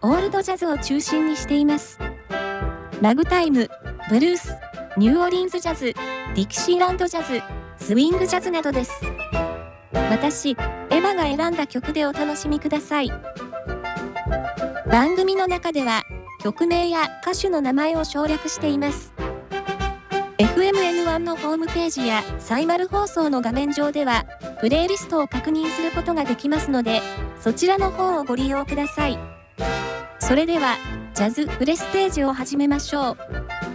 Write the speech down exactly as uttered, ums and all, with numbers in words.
オールドジャズを中心にしています。ラグタイム、ブルース、ニューオリンズジャズ、ディキシーランドジャズ、スウィングジャズなどです。私、エヴァが選んだ曲でお楽しみください。番組の中では、曲名や歌手の名前を省略しています。エフエムエヌワン のホームページやサイマル放送の画面上では、プレイリストを確認することができますので、そちらの方をご利用ください。それでは、ジャズプレステージを始めましょう。